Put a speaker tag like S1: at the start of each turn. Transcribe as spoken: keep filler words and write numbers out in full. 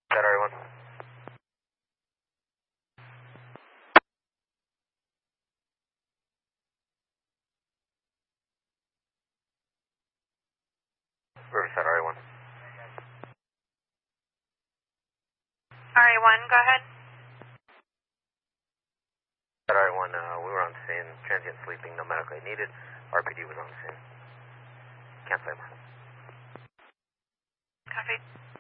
S1: That R one. Riverside R one.
S2: R A one, go ahead.
S1: That R one, uh, we were on scene, transient sleeping, no medically needed. R P D was on scene. Can't say more.
S2: Copy.